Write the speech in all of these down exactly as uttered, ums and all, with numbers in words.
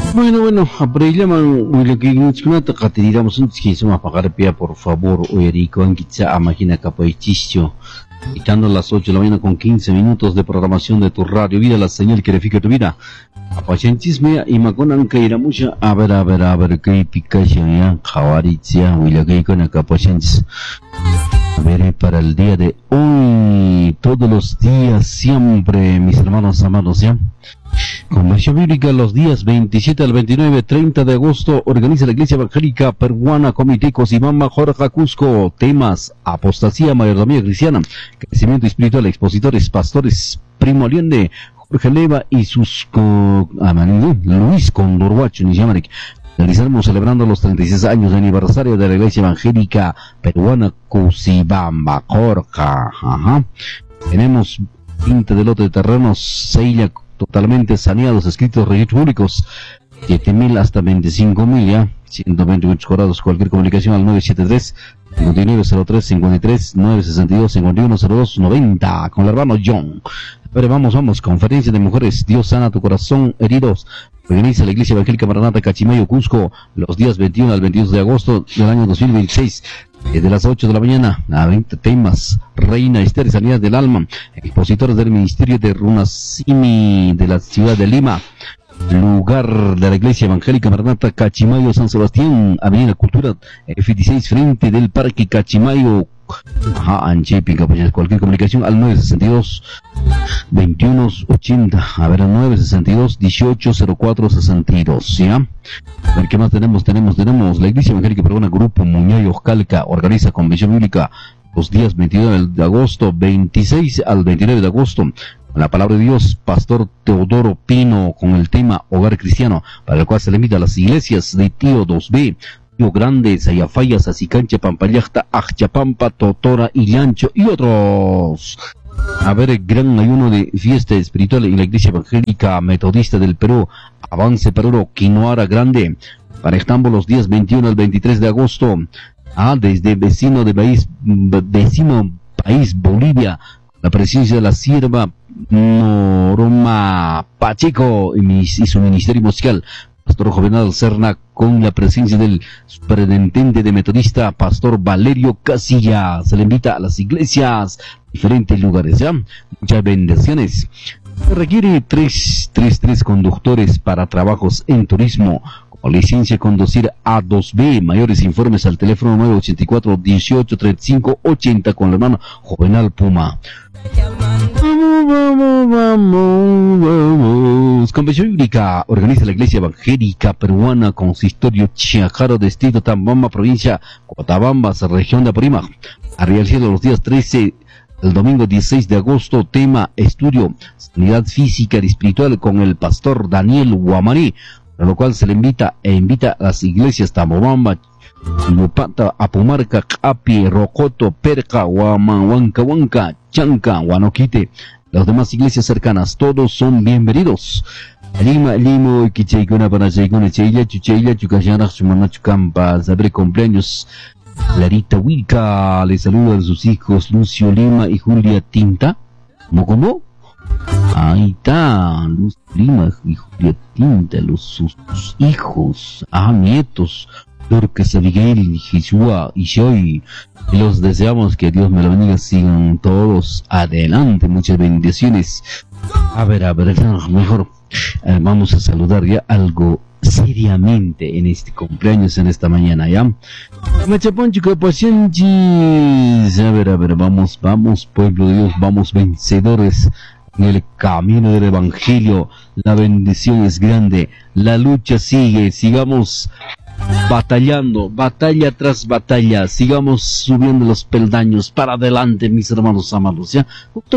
Bueno, bueno, apreciamos lo que nos cuenta, catiramos un chisme a pagar pia, por favor, Oerico, en quizá imagina capoichicho, quitando las ocho de la mañana con quince minutos de programación de tu radio vida, la señal que edifica tu vida. Apachentisme y maconan que irá mucha, a ver, a ver, a ver, que pica ya, jawaritzia, huila que con acapachentis. A ver, para el día de hoy, todos los días, siempre, mis hermanos amados, ya. Conversión Bíblica los días veintisiete al veintinueve, treinta de agosto, organiza la Iglesia Evangélica Peruana, Comité Cosimama, Jorge Cusco, temas, apostasía, mayordomía cristiana, crecimiento espiritual, expositores, pastores, Primo Allende, Jorge Leva y sus, co, ah, Luis Condorhuacho, ni llaman. Realizaremos celebrando los treinta y seis años de aniversario de la Iglesia Evangélica Peruana Cusibamba, Jorge, ajá. Tenemos veinte de lote de terrenos, Seilla, totalmente saneados, escritos, registros públicos, siete mil hasta veinticinco mil, ya, ciento veinte metros cuadrados, cualquier comunicación al nueve siete tres, cinco nueve cero tres, cincuenta y tres, nueve sesenta y dos, cincuenta y uno cero dos, noventa, con el hermano John. Pero vamos, vamos, conferencia de mujeres, Dios sana tu corazón, heridos, organiza la Iglesia Evangélica Maranata Cachimayo, Cusco, los días veintiuno al veintidós de agosto del año dos mil veintiséis, desde las ocho de la mañana a veinte temas, Reina Esther y Sanidad del Alma, expositores del Ministerio de Runasimi de la ciudad de Lima, lugar de la Iglesia Evangélica Maranata Cachimayo, San Sebastián, Avenida Cultura, F dieciséis, frente del Parque Cachimayo, ajá, Anchepica, pues cualquier comunicación al nueve sesenta y dos, veintiuno ochenta, a ver, al nueve sesenta y dos, dieciocho cero cuatro sesenta y dos, ¿ya? A ver, ¿qué más tenemos? Tenemos, tenemos, la Iglesia Evangélica Peruana, Grupo Muñayo Calca, organiza Convención Bíblica los días veintidós de agosto, veintiséis al veintinueve de agosto, con la palabra de Dios, Pastor Teodoro Pino, con el tema Hogar Cristiano, para el cual se le invita a las iglesias de Tío dos B, Tío Grande, Sayafaya, Sassicancha, Pampayacta, Ajchapampa, Totora y Llancho y otros. A ver, el gran ayuno de fiesta espiritual en la Iglesia Evangélica Metodista del Perú, Avance Perú, Quinoara Grande, para Estambo los días veintiuno al veintitrés de agosto, ah, desde vecino de país, vecino país Bolivia, la presencia de la sierva Norma Pacheco y, mis, y su ministerio musical, Pastor Jovenal Serna, con la presencia del superintendente de Metodista, Pastor Valerio Casilla. Se le invita a las iglesias, diferentes lugares, ¿ya? Muchas bendiciones. Se requiere tres, tres, tres conductores para trabajos en turismo, con licencia de conducir A dos B. Mayores informes al teléfono nueve ochenta y cuatro, dieciocho, treinta y cinco, ochenta con la hermana Jovenal Puma. Vamos, vamos, vamos, vamos. Convención Bíblica organiza la Iglesia Evangélica Peruana, Consistorio Chiajaro, Distrito Tambamba, provincia Cotabamba, región de Apurímac. A realizar los días trece, el domingo dieciséis de agosto, tema estudio sanidad física y espiritual con el pastor Daniel Guamarí, a lo cual se le invita e invita a las iglesias Tambobamba, Lupata, Apumarca, Capi, Rocoto, Perca, Huaman, Huanca, Huanca, Chanca, Huanoquite, las demás iglesias cercanas, todos son bienvenidos. Lima, Limo, Kichaikuna, Panachaikuna, Cheila, Chucheila, Chucayana, Chumanachucampa, saber cumpleaños. Clarita Wilca, le saluda a sus hijos Lucio Lima y Julia Tinta. ¿Cómo, cómo? Ahí está, Lucio Lima y Julia Tinta, los, sus, sus hijos, ah, nietos. Dorcas, Abigail, Jesúa y Shoy, y los deseamos que Dios me lo bendiga, sigan todos adelante, muchas bendiciones. A ver, a ver, mejor eh, vamos a saludar ya algo seriamente en este cumpleaños, en esta mañana, ¿ya? Machaponcho, que pacientes. A ver, a ver, vamos, vamos, pueblo de Dios, vamos vencedores en el camino del Evangelio. La bendición es grande, la lucha sigue, sigamos batallando, batalla tras batalla, sigamos subiendo los peldaños para adelante, mis hermanos amados, ¿ya?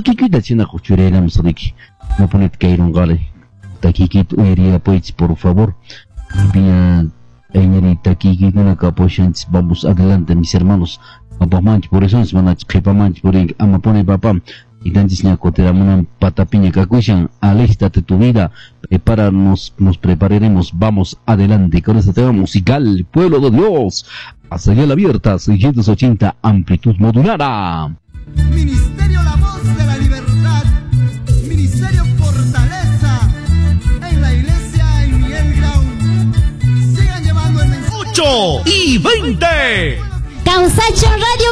No ponet que ir un gale, taquikit uería pues, por favor, vía eñerita kikit una capochans, vamos adelante, mis hermanos, apamanch por eso es manach kepamanch por en amapone papá. Y tantis na coteramuna patapiña cacuchan, aléstate tu vida, prepáranos, nos prepararemos, vamos adelante con este tema musical, pueblo de Dios, a señal abierta, seiscientos ochenta, amplitud modulada. Ministerio La Voz de la Libertad, Ministerio Fortaleza, en la iglesia en Miguel Grau. ocho y veinte. Causacho Radio